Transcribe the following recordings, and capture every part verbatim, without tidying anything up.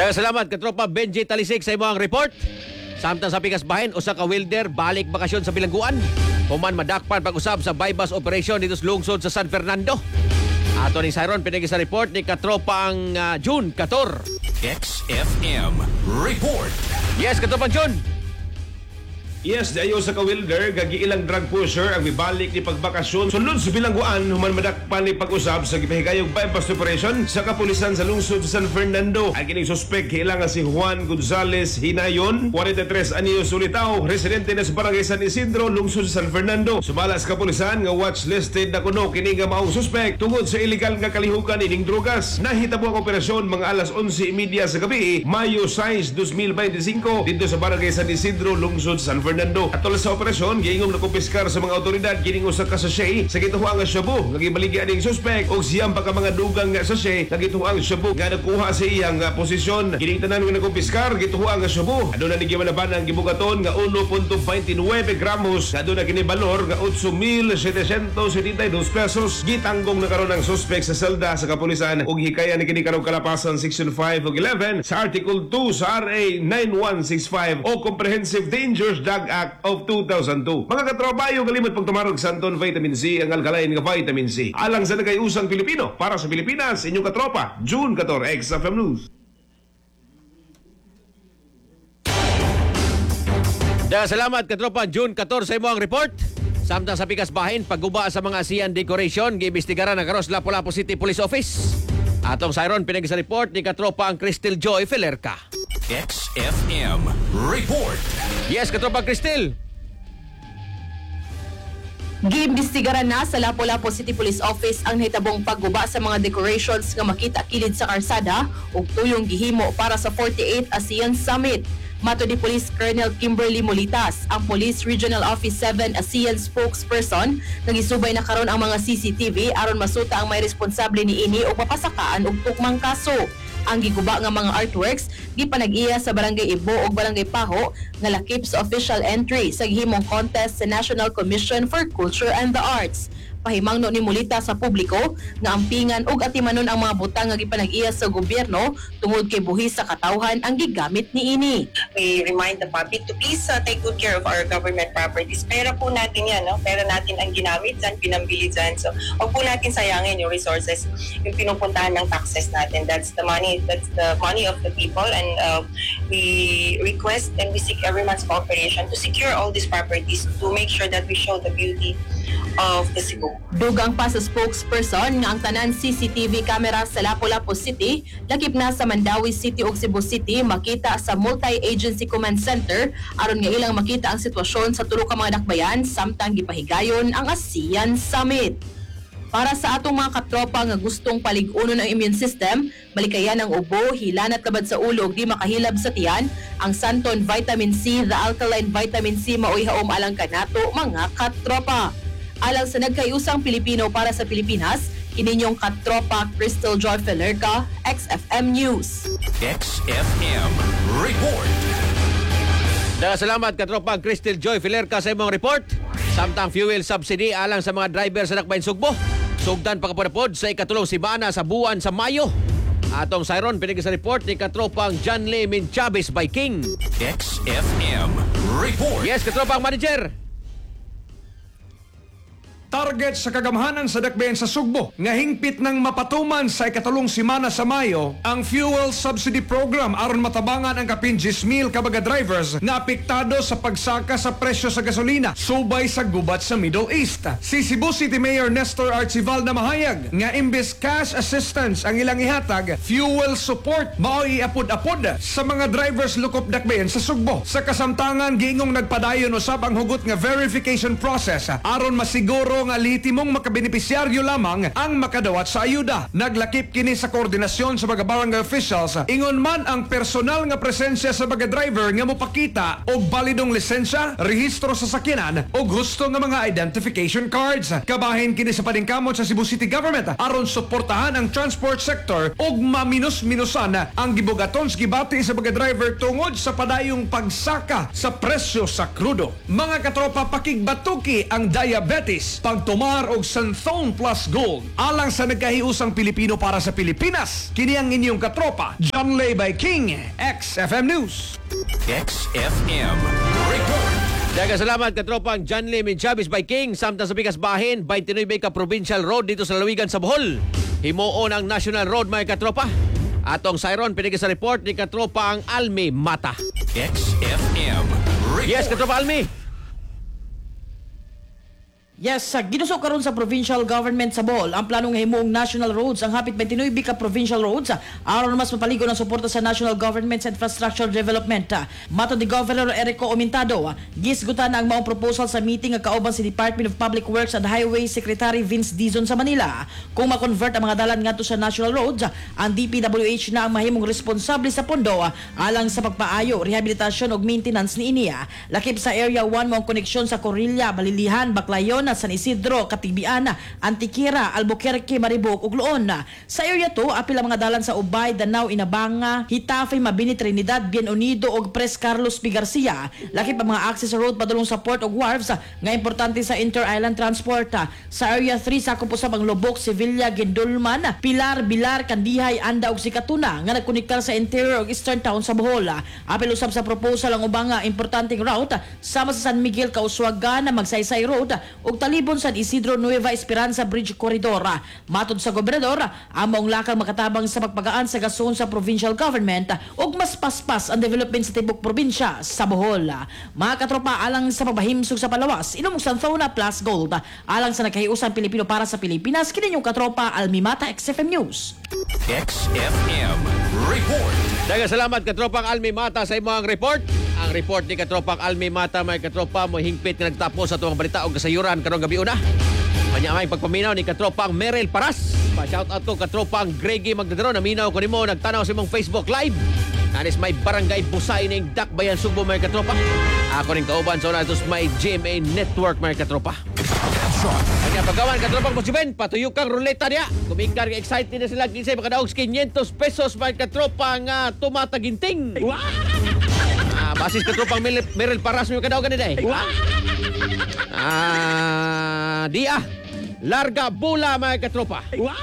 Daghang salamat katropa Benji Talisik sa imong report. Samtang sa pikas bahin, usa ka welder balik bakasyon sa bilangguan. Human madakpan pag-usab sa bypass operation dito sa lungsod sa San Fernando. Ato ni Siron pinagi sa report ni katropang uh, June Kator. X F M Report. Yes, katropang June. Yes, dayo sa ka-welder, gagi ilang drug pusher ang mibalik ni pagbakasyon. Sunod sa bilangguan, human madakpan ni pag-usab sa gipahigayong bypass operation sa kapulisan sa lungsod sa San Fernando. Ang kining suspek kailangan si Juan Gonzales Hinayon, forty-three anyos ulitaw, residente na sa barangay San Isidro, lungsod sa San Fernando. Sumala sa kapulisan nga watch-listed na kuno kini nga maong suspek tungod sa illegal nga kalihukan ining drogas. Nahitabo ang operasyon mga alas eleven thirty sa gabi, Mayo six, twenty twenty-five dito sa barangay San Isidro, lungsod sa San Fernando. Fernando. At tula sa operasyon, giingong nakumpiskar sa mga otoridad kining usa ka sachet sa gituhuang nga shabu nga gibaligi aning suspek og siyam pa ka mga dugang nga sachet nga gituhuang shabu nga nakuha sa iyang uh, posisyon. Kining tanan nga nakumpiskar gituhuang nga shabu aduna ni gimanaban ang gibugaton nga one point twenty-nine gramos aduna kini balor nga eight thousand seven hundred seventy-two pesos. Gitanggong na karon ang suspek sa selda sa kapulisan ug hikaya ni kini karong kalapasan section five ug eleven sa article two sa R A nine one six five o Comprehensive Dangerous Drug Act of two thousand two. Mga katrabayo, kalimot pagtumarog sa Anton Vitamin C, ang alkaline nga vitamin C. Alang sa nagayusang Pilipino, para sa Pilipinas, inyong katropa, June Kator, X F M News. Daghang salamat katropa June Kator sa imong report. Samtang sa pikas bahin, pagguba sa mga ASEAN decoration, giimbestigaran ng Karos Lapu-Lapu City Police Office. Atong Siron pinagi sa report ni katropa ang Crystal Joy Felerca. X F M Report. Yes, katropa Crystal. Giimbestigaran na sa Lapu-Lapu City Police Office ang nahitabong pagguba sa mga decorations nga makita kilid sa karsada ug tuyong gihimo para sa forty-eighth ASEAN Summit. Mato ni Police Colonel Kimberly Molitas, ang Police Regional Office seven ASEAN spokesperson, nagisubay na karon ang mga C C T V aron masuta ang may responsable niini ug mapasakaan og tukmang kaso. Ang giguba nga mga artworks gipanag-iya sa Barangay Ibo ug Barangay Paho nga lakip sa official entry sa gihimong contest sa National Commission for Culture and the Arts. Pahimangno ni Molita sa publiko nga ampingan ug atimanon ang mga butang nga gipanag-iya sa gobyerno tungod kay buhis sa katawhan ang gigamit niini. We remind the public to please uh, take good care of our government properties. Pera po natin yan, no? Pera natin ang ginamit dyan, pinambili dyan. So, huwag po natin sayangin yung resources, yung pinupuntahan ng taxes natin. That's the money, that's the money of the people, and uh, we request and we seek everyone's cooperation to secure all these properties to make sure that we show the beauty of the Cebu. Dugang pa sa spokesperson nga ang tanan C C T V camera sa Lapu-Lapu City lakip na sa Mandawi City ug Cebu City makita sa Multi-Agency Command Center aron nga ilang makita ang sitwasyon sa tulo ka mga dakbayan samtang gipahigayon ang ASEAN Summit. Para sa atong mga katropa nga gustong palig-unon ang immune system, balikayan ang ubo, hilanat kabad sa ulo ug di makahilab sa tiyan, ang Santon Vitamin C, the alkaline vitamin C maoy haom alang kanato mga katropa. Alang sa nagkayusang Pilipino para sa Pilipinas, kininyong katropa Crystal Joy Felerca, X F M News. X F M Report. Daghang salamat katropa Crystal Joy Felerca sa imong report. Samtang fuel subsidy alang sa mga driver sa Dakbayan Sugbo. Sugdan pagkapunapod sa ikatulong simana sa buwan sa Mayo. Atong Siron pinagi sa report ni katropang John Lee Chavez by King. X F M Report. Yes, katropang manager. Target sa kagamhanan sa dakbayan sa Sugbo nga hingpit ng mapatuman sa ikatulong simana sa Mayo ang fuel subsidy program aron matabangan ang kapin ten mil kabaga drivers na apektado sa pagsaka sa presyo sa gasolina subay sa gubat sa Middle East. Si Cebu City Mayor Nestor Archival na mahayag nga imbes cash assistance ang ilang ihatag, fuel support mao iapod-apod sa mga drivers lukop dakbayan sa Sugbo. Sa kasamtangan giingong nagpadayon usab ang hugot nga verification process aron masiguro nga lihitimong makabenepisyaryo lamang ang makadawat sa ayuda. Naglakip kini sa koordinasyon sa mga barangay officials. Ingon man ang personal nga presensya sa mga driver nga mopakita og balidong lisensya, rehistro sa sakyanan og husto nga mga identification cards. Kabahin kini sa paningkamot sa Cebu City Government aron suportahan ang transport sector og maminus-minusan ang gibugaton sa gibati sa mga driver tungod sa padayong pagsaka sa presyo sa krudo. Mga katropa, pakigbatuki ang diabetes, pagtumar og Santhone Plus Gold alang sa nagkahiusang Pilipino para sa Pilipinas. Kini ang inyong katropa, John Lay by King, X F M News. X F M Report. Daga salamat katropang John Lee Chavez by King samtang sa Pikas Bahin, twenty-nine ka Provincial Road dito sa Lawigan sa Bohol. Himuon ang National Road mga katropa. Atong Siron pinigil sa report ni katropa ang Almi Mata. X F M Report. Yes, katropa Almi. Yes, sa ginusok karon sa provincial government sa Bohol ang planong himuong national roads ang hapit twenty-nine ka provincial roads aron mas mapaligon ang suporta sa national government sa infrastructure development. Mato ni Governor Erico Omintado, gisgutan na ang maong proposal sa meeting nga kauban si Department of Public Works and Highway Secretary Vince Dizon sa Manila. Kung ma-convert ang mga dalan ngadto sa national roads, ang D P W H na ang mahimong responsable sa pondo alang sa pagpaayo, rehabilitasyon ug maintenance ni inia. Lakip sa Area one mo ang koneksyon sa Corilla, Balilihan, Baclayon, San Isidro, Katibian, Antiquera, Albuquerque, Maribok ug Luon. Sa area two, apil ang mga dalan sa Ubay, Danao, Inabanga, Hitafe, Mabini, Trinidad, Bien Unido ug Pres Carlos P. Garcia. Lakip ang mga access road padulong sa port ug wharves nga importante sa inter-island transport. Sa area three, sakop usab ang Lubok, Sevilla, Gendulman, Pilar, Bilar, Kandihay, Anda ug Sikatuna nga nagkonektar sa interior ug eastern town sa Bohol. Apil usab sa proposal ang ubang nga importanteng route sama sa San Miguel, Kauswagan, Magsaysay Road ug talibon San Isidro Nueva Esperanza Bridge Corridor. Matod sa gobernador, among lakang makatabang sa pagpagaan sa gason sa provincial government ug mas paspas ang development sa tibok probinsya sa Bohol. Mga katropa, alang sa pagbahimsog sa palawas, inom Santhona Plus Gold alang sa nagkahiusang Pilipino para sa Pilipinas. Kini yung katropa Almimata, X F M News. X F M Report. Daga salamat katropang Almi Mata sa imong report. Ang report ni katropang Almi Mata may katropa mo hingpit nga nagtapos sa tuwang balita o kasayuran karong gabi una. Kanya may pagpaminaw ni katropang Merel Paras. Pa-shout out ko katropang Greggy Magdadaro. Naminaw ko nimo nagtanaw sa imong Facebook Live. Anis may barangay Busay ning Dakbayan Subo may katropa. Ako ning kauban sa natos may G M A Network may katropa. Kanya pagkawan katropang Posiben, patuyok kang ruleta niya. Kumingkar ka excited na sila kinsay makadaog quinientos pesos may katropa nga tumataginting. Wow! Ah, basis katropang Merel, Merel Paras mo kadaog kanina eh. Wow! Ah, di ah. Larga bula mga katropa. Wow!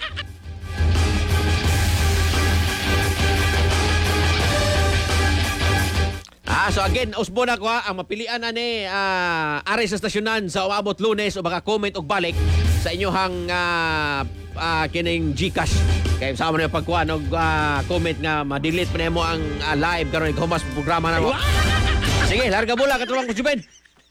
Ah, so again, usbo na ko ha, ang mapilian na ni uh, ari sa stasyonan sa umabot Lunes o baka comment og balik sa inyohang uh, uh, kining Gcash. Kaya sama na yung pagkuha og uh, comment nga ma-delete pa na mo ang uh, live karon ikaw mas programa na mo. Sige, larga bola katulong ko Juben.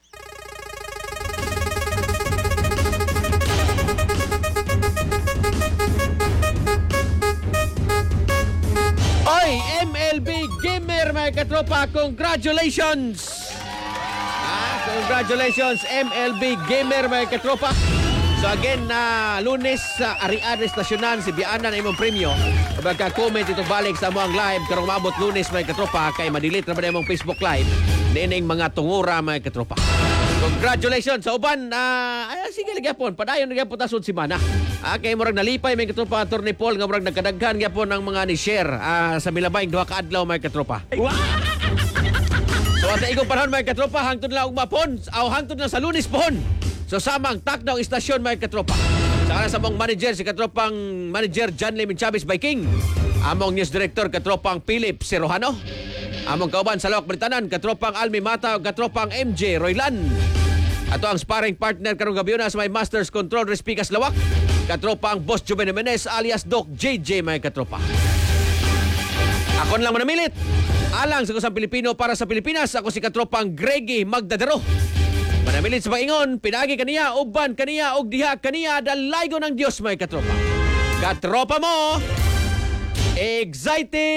Oy, M L B Gamer mga katropa, congratulations! Ah, congratulations M L B Gamer mga katropa. So again, na uh, Lunes sa uh, Arian Estasyonan si Biana na imong premyo. Pagka-comment ito balik sa among live karong maabot Lunes mga katropa kay ma-delete na ba na imong Facebook Live nining mga tungura mga katropa. Congratulations sa uban. Uh, ay, sige nagyapon, padayon nagyapon tasod si Mana. Ah, kay murag nalipay may katropa Attorney Paul nga murag nagkadaghan gyapon ng mga ni share ah, sa Milabay duha ka adlaw may katropa. Wow! So sa igong panahon may katropa hangtod lang og mapon, aw hangtod na sa Lunes pohon. So samang takdaw istasyon may katropa. Sa kana sa mong manager si katropang manager John Lee Chavez by King. Among news director katropang Philip Serojano. Among kauban sa Lawak Britanan katropang Almi Mata ug katropang M J Roylan. Ato ang sparring partner karong gabi na sa may Masters Control Respikas Lawak. Katropa ang Boss Juben Jimenez alias Doc J J may katropa. Ako lang manamilit. Alang sa kusang Pilipino para sa Pilipinas, ako si katropang Greggy Magdadaro. Manamilit sa paingon, pinagi kaniya, uban kaniya, og diha kaniya, dalaygo ng Diyos may katropa. Katropa mo, excited!